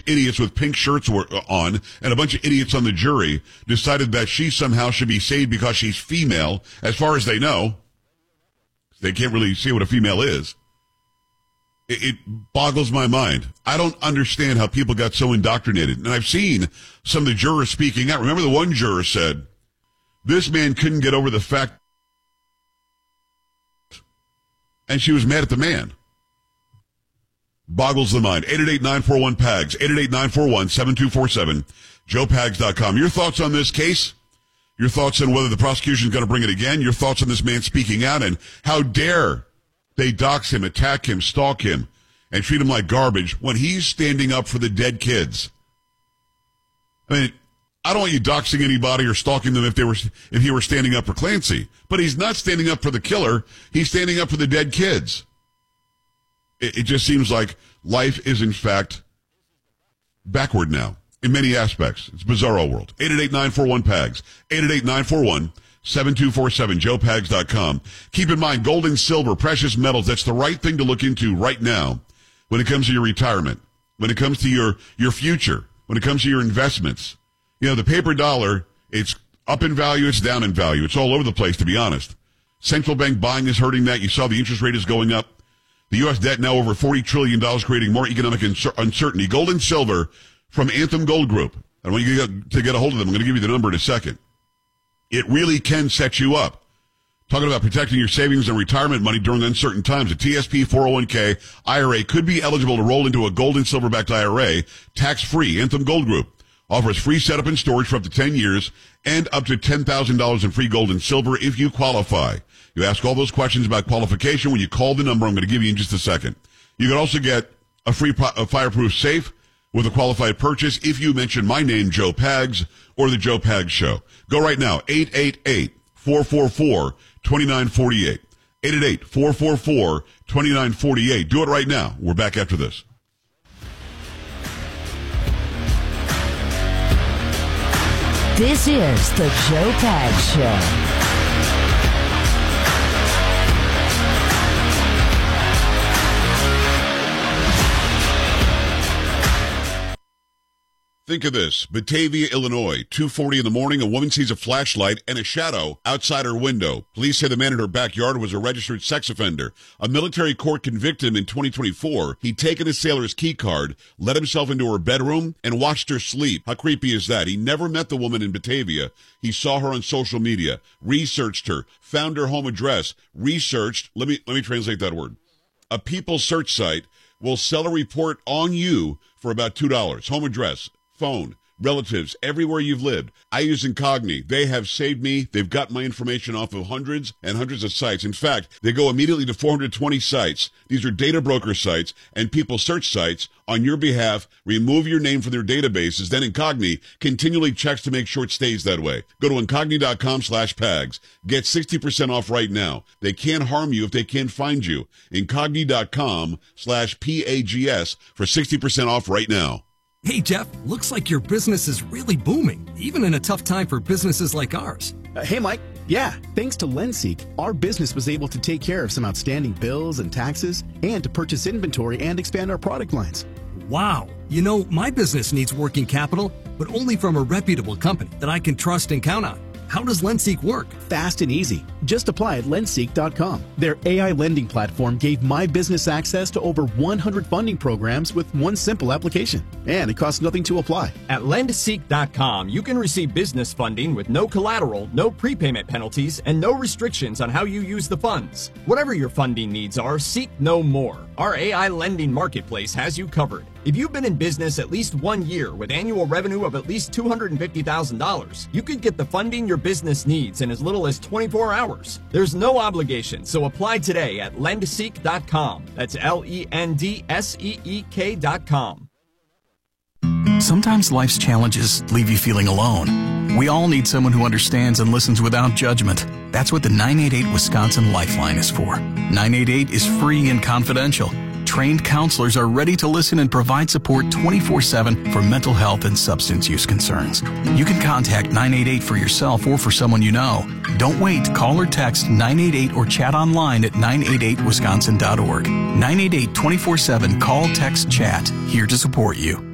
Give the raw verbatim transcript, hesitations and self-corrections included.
idiots with pink shirts were on and a bunch of idiots on the jury decided that she somehow should be saved because she's female, as far as they know. They can't really see what a female is. It, it boggles my mind. I don't understand how people got so indoctrinated. And I've seen some of the jurors speaking out. Remember the one juror said, this man couldn't get over the fact, and she was mad at the man. Boggles the mind. eight eight eight, nine four one, P A G S, eight eight eight, nine four one, seven two four seven, joe pags dot com. Your thoughts on this case? Your thoughts on whether the prosecution is going to bring it again? Your thoughts on this man speaking out, and how dare they dox him, attack him, stalk him, and treat him like garbage when he's standing up for the dead kids? I mean, I don't want you doxing anybody or stalking them if they were if he were standing up for Clancy, but he's not standing up for the killer. He's standing up for the dead kids. It, it just seems like life is, in fact, backward now in many aspects. It's a bizarro world. eight eight eight, nine four one, P A G S, eight eight eight, nine four one, seven two four seven, joe pags dot com. Keep in mind, gold and silver, precious metals, that's the right thing to look into right now when it comes to your retirement, when it comes to your, your future, when it comes to your investments. You know, the paper dollar, it's up in value, it's down in value. It's all over the place, to be honest. Central bank buying is hurting that. You saw the interest rate is going up. The U S debt now over forty trillion dollars, creating more economic uncertainty. Gold and silver from Anthem Gold Group. I want you to get a hold of them. I'm going to give you the number in a second. It really can set you up. Talking about protecting your savings and retirement money during uncertain times. A T S P four oh one k I R A could be eligible to roll into a gold and silver-backed I R A, tax-free. Anthem Gold Group offers free setup and storage for up to ten years and up to ten thousand dollars in free gold and silver if you qualify. You ask all those questions about qualification when you call the number I'm going to give you in just a second. You can also get a free a fireproof safe with a qualified purchase if you mention my name, Joe Pags, or the Joe Pags Show. Go right now, eight eight eight, four four four, two nine four eight. eight eight eight, four four four, two nine four eight. Do it right now. We're back after this. This is the Joe Pags Show. Think of this. Batavia, Illinois, two forty in the morning, a woman sees a flashlight and a shadow outside her window. Police say the man in her backyard was a registered sex offender. A military court convicted him in twenty twenty-four. He'd taken a sailor's key card, let himself into her bedroom, and watched her sleep. How creepy is that? He never met the woman in Batavia. He saw her on social media, researched her, found her home address, researched, let me, let me translate that word. A People search site will sell a report on you for about two dollars. Home address, phone, relatives, everywhere you've lived. I use Incogni. They have saved me. They've got my information off of hundreds and hundreds of sites. In fact, they go immediately to four hundred twenty sites. These are data broker sites and people search sites on your behalf. Remove your name from their databases. Then Incogni continually checks to make sure it stays that way. Go to incogni.com slash pags. Get sixty percent off right now. They can't harm you if they can't find you. Incogni.com slash P-A-G-S for sixty percent off right now. Hey, Jeff, looks like your business is really booming, even in a tough time for businesses like ours. Uh, hey, Mike. Yeah, thanks to LendSeek, our business was able to take care of some outstanding bills and taxes and to purchase inventory and expand our product lines. Wow. You know, my business needs working capital, but only from a reputable company that I can trust and count on. How does LendSeek work? Fast and easy. Just apply at lendseek dot com. Their A I lending platform gave my business access to over one hundred funding programs with one simple application. And it costs nothing to apply. At lendseek dot com, you can receive business funding with no collateral, no prepayment penalties, and no restrictions on how you use the funds. Whatever your funding needs are, seek no more. Our A I lending marketplace has you covered. If you've been in business at least one year with annual revenue of at least two hundred fifty thousand dollars, you could get the funding your business needs in as little as twenty-four hours. There's no obligation, so apply today at lendseek dot com. That's L E N D S E E K dot com. Sometimes life's challenges leave you feeling alone. We all need someone who understands and listens without judgment. That's what the nine eight eight Wisconsin Lifeline is for. nine eight eight is free and confidential. Trained counselors are ready to listen and provide support twenty-four seven for mental health and substance use concerns. You can contact nine eight eight for yourself or for someone you know. Don't wait. Call or text nine eight eight or chat online at nine eight eight wisconsin dot org. nine eight eight, twenty-four seven, call, text, chat. Here to support you.